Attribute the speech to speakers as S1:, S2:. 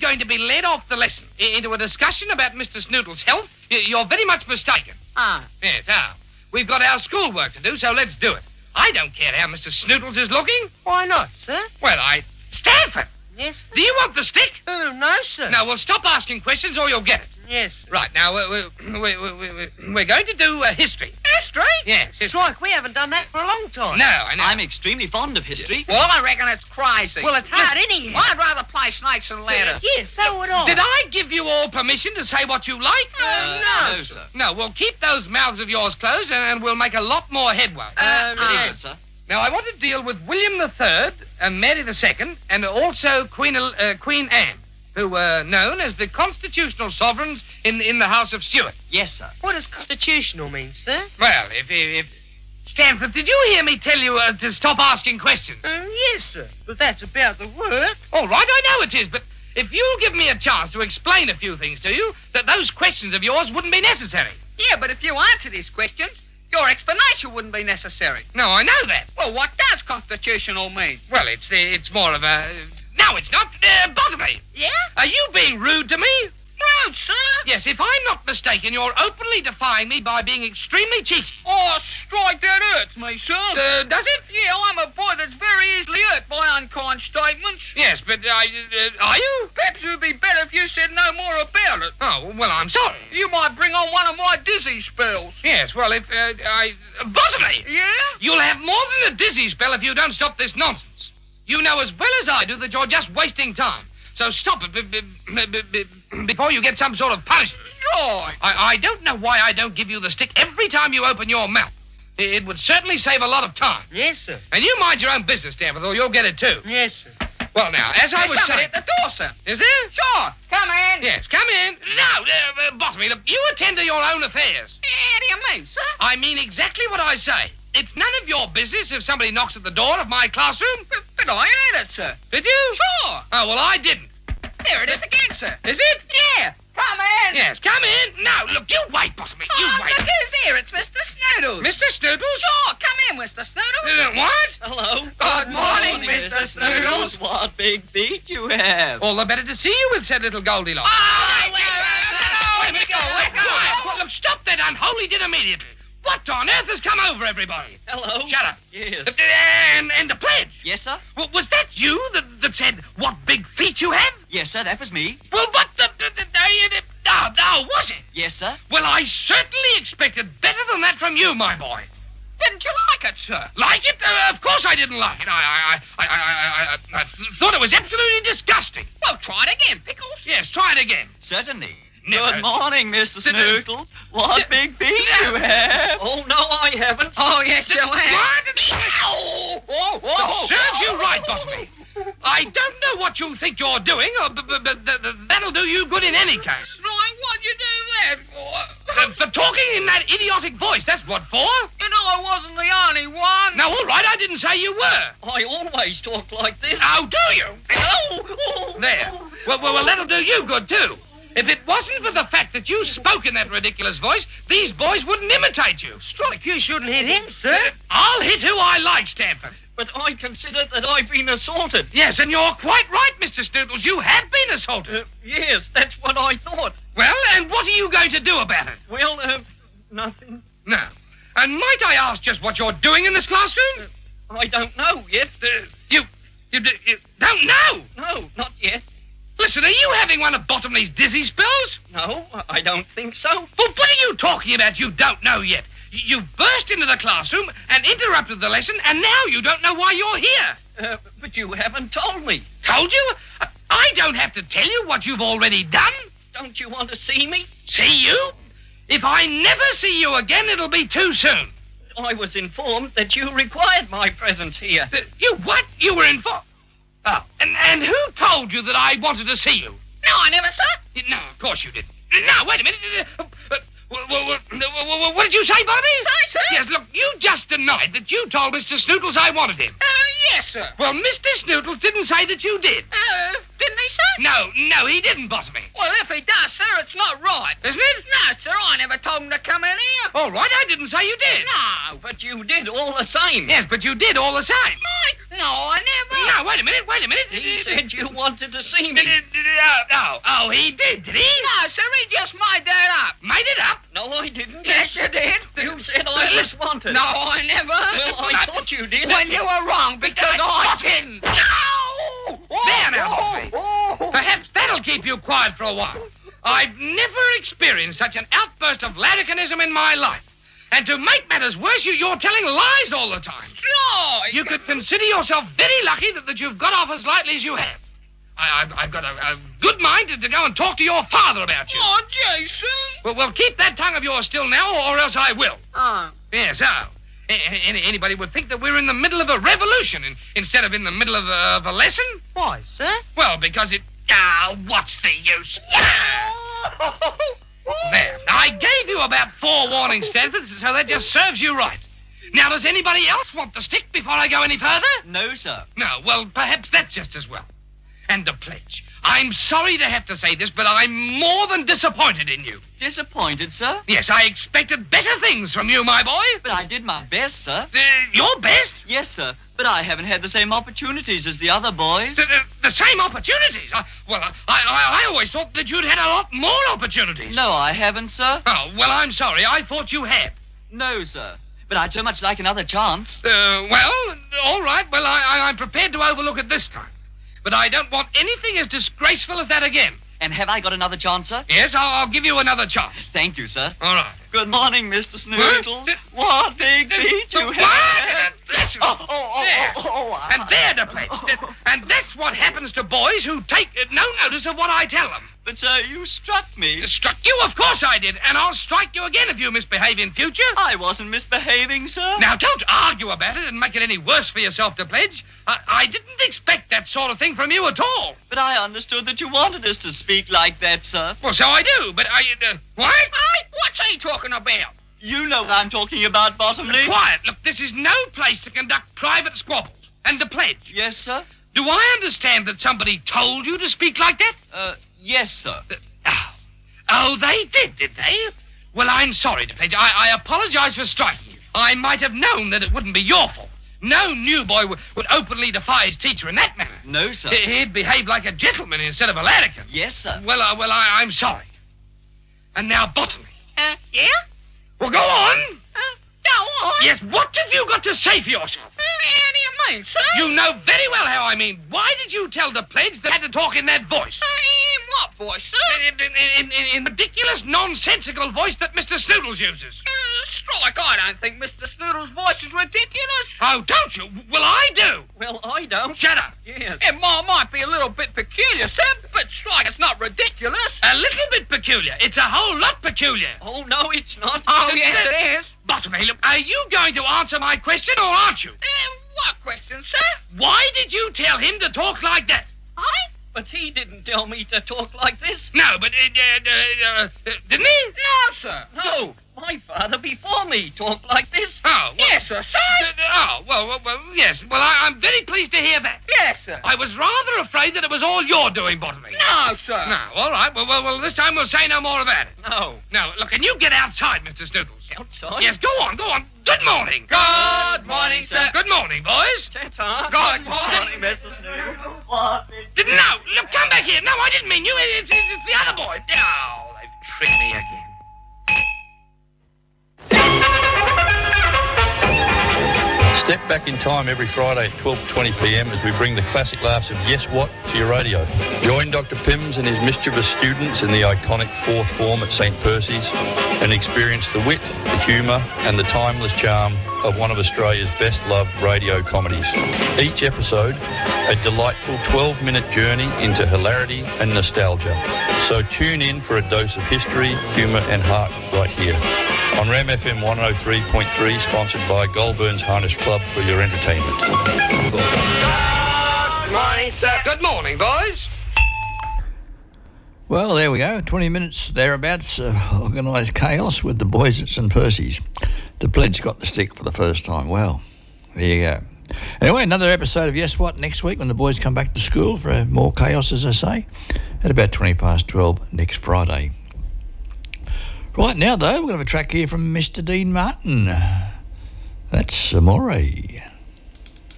S1: going to be led off the lesson into a discussion about Mr. Snootle's health, you're very much mistaken. Yes, we've got our schoolwork to do, so let's do it. I don't care how Mr. Snootles is looking.
S2: Why not, sir?
S1: Well, Stanford!
S2: Yes, sir?
S1: Do you want the stick?
S2: Oh, no, sir.
S1: No, well, stop asking questions or you'll get it.
S2: Yes, sir.
S1: Right, now, we're going to do history.
S2: History?
S1: Yes.
S2: Strike, we haven't done that for a long time.
S1: No, I know.
S3: I'm extremely fond of history.
S4: Well, I reckon it's crazy.
S2: Well, it's hard anyhow.
S4: I'd rather play snakes and ladders.
S2: Yes, so would I.
S1: Did I give you all permission to say what you like?
S2: No,
S3: sir.
S1: No, well, keep those mouths of yours closed and we'll make a lot more headway.
S3: Very
S2: no.
S3: good, sir.
S1: Now, I want to deal with William III and Mary II and also Queen Anne, who were known as the constitutional sovereigns in the House of Stuart.
S3: Yes, sir.
S2: What does constitutional mean, sir?
S1: Well, if Stanford, did you hear me tell you to stop asking questions?
S2: Yes, sir. But that's about the work.
S1: All right, I know it is, but if you'll give me a chance to explain a few things to you, that those questions of yours wouldn't be necessary.
S4: Yeah, but if you answer these questions, your explanation wouldn't be necessary.
S1: No, I know that.
S4: Well, what does constitutional mean?
S1: Well, it's more of a... No, it's not. Bottomley.
S4: Yeah?
S1: Are you being rude to me?
S4: Rude, sir?
S1: Yes, if I'm not mistaken, you're openly defying me by being extremely cheeky.
S4: Oh, strike, that hurts me, sir.
S1: Does it?
S4: Yeah, I'm a boy that's very easily hurt by unkind statements.
S1: Yes, but are you?
S4: Perhaps it would be better if you said no more about it.
S1: Oh, well, I'm sorry.
S4: You might bring on one of my dizzy spells.
S1: Yes, well, if Bottomley,
S4: Yeah?
S1: you'll have more than a dizzy spell if you don't stop this nonsense. You know as well as I do that you're just wasting time. So stop it before you get some sort of punishment.
S4: Joy.
S1: I don't know why I don't give you the stick every time you open your mouth. It would certainly save a lot of time.
S2: Yes, sir.
S1: And you mind your own business, Stanford, or you'll get it too.
S2: Yes, sir.
S1: Well, now, as I
S4: There's
S1: was
S4: somebody
S1: saying...
S4: at the door, sir.
S1: Is there?
S4: Sure. Come in.
S1: Yes, come in. No, Bottomley, look, you attend to your own affairs.
S4: How do you mean, sir?
S1: I mean exactly what I say. It's none of your business if somebody knocks at the door of my classroom.
S4: But I heard it, sir.
S1: Did you?
S4: Sure.
S1: Oh, well, I didn't.
S4: There it is again, sir.
S1: Is it?
S4: Yeah. Come in.
S1: Yes, come in. No, look, you wait, Bottomley. You
S4: Oh,
S1: wait.
S4: look who's here. It's Mr. Snoodles.
S1: Mr. Snoodles?
S4: Sure. Come in, Mr. Snoodles.
S1: What?
S3: Hello.
S4: Good morning, Mr. Snoodles.
S3: What big feet you have.
S1: All the better to see you with said little Goldilocks.
S4: Oh,
S1: Wait a minute. Quiet. Well, look, stop that unholy din immediately. What on earth has come over everybody?
S3: Hello.
S1: Shut up.
S3: Yes.
S1: And the pledge.
S3: Yes, sir.
S1: Well, was that you that said, what big feet you have?
S3: Yes, sir. That was me.
S1: Well, what was it?
S3: Yes, sir.
S1: Well, I certainly expected better than that from you, my boy.
S4: Didn't you like it, sir?
S1: Like it? Of course I didn't like it. I thought it was absolutely disgusting.
S4: Well, try it again, Pickles.
S1: Yes, try it again.
S3: Certainly.
S1: Never.
S3: Good morning, Mr.
S1: Sit down.
S3: Snootles. What big feet you have. Oh, no, I haven't.
S4: Oh, yes, you have.
S1: What? That serves you right, Bottomley. I don't know what you think you're doing, but that'll do you good in any case.
S4: Right, what'd you do that for?
S1: For talking in that idiotic voice, that's what for.
S4: You know I wasn't the only one.
S1: Now, all right, I didn't say you were.
S3: I always talk like this.
S1: Oh, do you?
S3: Oh.
S1: There. Well, that'll do you good, too. If it wasn't for the fact that you spoke in that ridiculous voice, these boys wouldn't imitate you.
S2: Strike, you shouldn't hit him, sir.
S1: I'll hit who I like, Stanford.
S3: But I consider that I've been assaulted.
S1: Yes, and you're quite right, Mr. Snootles. You have been assaulted.
S3: Yes, that's what I thought.
S1: Well, and what are you going to do about it?
S3: Well, nothing.
S1: No. And might I ask just what you're doing in this classroom?
S3: I don't know yet.
S1: You don't know?
S3: No, not yet.
S1: Listen, are you having one of Bottomley's dizzy spells?
S3: No, I don't think so.
S1: Well, what are you talking about you don't know yet? You've burst into the classroom and interrupted the lesson, and now you don't know why you're here.
S3: But you haven't told me.
S1: Told you? I don't have to tell you what you've already done.
S3: Don't you want to see me?
S1: See you? If I never see you again, it'll be too soon.
S3: I was informed that you required my presence here.
S1: You what? You were informed? Oh, and who told you that I wanted to see you?
S4: No, I never, sir.
S1: No, of course you didn't. No, wait a minute. What did you say, Bobby?
S4: Sorry, sir.
S1: Yes, look, you just denied that you told Mr. Snootles I wanted him.
S4: Yes, sir.
S1: Well, Mr. Snootles didn't say that you did.
S4: Didn't he, sir?
S1: No, he didn't, Bottomley.
S4: Well, if he does, sir, it's not right.
S1: Isn't it?
S4: No, sir, I never told him to come in here.
S1: All right, I didn't say you did.
S4: No.
S3: But you did all the same.
S1: Yes, but you did all the same.
S4: No, I never.
S1: No, wait a minute.
S3: He said you wanted to see me.
S1: Oh, he did he?
S4: No, sir, he just made that up.
S1: Made it up?
S3: No, I didn't.
S4: Yes, you did.
S3: You said I was wanted.
S4: No, I never.
S3: Well, I thought you did.
S4: Well, you were wrong because I didn't.
S1: No! There now, Bobby. Perhaps that'll keep you quiet for a while. I've never experienced such an outburst of larrikinism in my life. And to make matters worse, you're telling lies all the time.
S4: No.
S1: You could consider yourself very lucky that you've got off as lightly as you have. I've got a good mind to go and talk to your father about you.
S4: Oh, Jason.
S1: Well, keep that tongue of yours still now, or else I will.
S4: Oh.
S1: Yes, anybody would think that we're in the middle of a revolution instead of in the middle of a lesson.
S2: Why, sir?
S1: Well, because it... what's the use? There. I gave you about 4 warning Stanford, so that just serves you right. Now, does anybody else want the stick before I go any further?
S3: No, sir.
S1: No, well, perhaps that's just as well. And the pledge. I'm sorry to have to say this, but I'm more than disappointed in you.
S3: Disappointed, sir?
S1: Yes, I expected better things from you, my boy.
S3: But I did my best, sir.
S1: Your best?
S3: Yes, sir. But I haven't had the same opportunities as the other boys.
S1: The same opportunities? I always thought that you'd had a lot more opportunities.
S3: No, I haven't, sir.
S1: Oh, well, I'm sorry. I thought you had.
S3: No, sir. But I'd so much like another chance.
S1: Well, all right. Well, I'm prepared to overlook it this time. But I don't want anything as disgraceful as that again.
S3: And have I got another chance, sir?
S1: Yes, I'll give you another chance.
S3: Thank you, sir.
S1: All right.
S3: Good morning, Mr. Snoodles. What big feet you have.
S1: Listen.
S3: Oh.
S1: And there, the pledge. And that's what happens to boys who take no notice of what I tell them.
S3: But, sir, you struck me.
S1: Struck you? Of course I did. And I'll strike you again if you misbehave in future.
S3: I wasn't misbehaving, sir.
S1: Now, don't argue about it and make it any worse for yourself, to pledge. I didn't expect that sort of thing from you at all.
S3: But I understood that you wanted us to speak like that, sir.
S1: Well, so I do, but what?
S4: What's he talking about?
S3: You know what I'm talking about, Bottomley.
S1: Quiet. Look, this is no place to conduct private squabbles. And the pledge.
S3: Yes, sir?
S1: Do I understand that somebody told you to speak like that?
S3: Yes, sir.
S1: Oh, they did they? Well, I'm sorry, to pledge. I apologize for striking you. I might have known that it wouldn't be your fault. No new boy would openly defy his teacher in that manner.
S3: No, sir.
S1: He'd behave like a gentleman instead of a larrikin.
S3: Yes, sir.
S1: Well, I'm sorry. And now, Bottomley.
S4: Yeah?
S1: Well, go on.
S4: Go on.
S1: Yes, what have you got to say for yourself?
S4: How do you mean, sir?
S1: You know very well how I mean. Why did you tell the pledge that had to talk in that voice?
S4: In what voice, sir?
S1: In ridiculous, nonsensical voice that Mr. Snoodles uses.
S4: Strike, I don't think Mr. Snoodles' voice is ridiculous.
S1: Oh, don't you? Well, I do.
S3: Well, I don't.
S1: Shut up.
S3: Yes.
S4: It might be a little bit peculiar, sir, but strike, it's not ridiculous.
S1: A little bit peculiar. It's a whole lot peculiar.
S3: Oh, no, it's not.
S4: Oh, yes, it is.
S1: Bottomley, look, are you going to answer my question or aren't you?
S4: What question, sir?
S1: Why did you tell him to talk like that?
S3: But he didn't tell me to talk like this.
S1: No, but, didn't he?
S4: No, sir.
S3: No, my father before me talked like this.
S1: Oh, well,
S4: Yes, sir, sir.
S1: well, yes. Well, I'm very pleased to hear that.
S4: Yes, sir.
S1: I was rather afraid that it was all you're doing, Bottomley.
S4: No, sir.
S1: No, all right. Well, this time we'll say no more about it.
S3: No.
S1: No, look, can you get outside, Mr. Snoodles?
S3: Outside?
S1: Yes, go on. Good morning.
S4: Good morning, sir.
S1: Good morning, boys.
S3: Ta-ta.
S4: Good morning.
S3: Mr. Snoodles.
S1: No, look, come back here. No, I didn't mean you. It's the other boy. Oh, they've tricked me again.
S5: Step back in time every Friday at 12:20 p.m. as we bring the classic laughs of Yes What to your radio. Join Dr. Pims and his mischievous students in the iconic fourth form at St. Percy's and experience the wit, the humour and the timeless charm of one of Australia's best-loved radio comedies. Each episode, a delightful 12-minute journey into hilarity and nostalgia. So tune in for a dose of history, humour and heart right here on Ram FM 103.3, sponsored by Goulburns Harness Club for your entertainment.
S4: Good morning, sir.
S1: Good morning, boys.
S6: Well, there we go. 20 minutes thereabouts of organised chaos with the boys at St. Percy's. The pledge got the stick for the first time. Well, there you go. Anyway, another episode of Yes What next week when the boys come back to school for more chaos, as I say, at about 12:20 next Friday. Right now, though, we're going to have a track here from Mr. Dean Martin. That's Amore.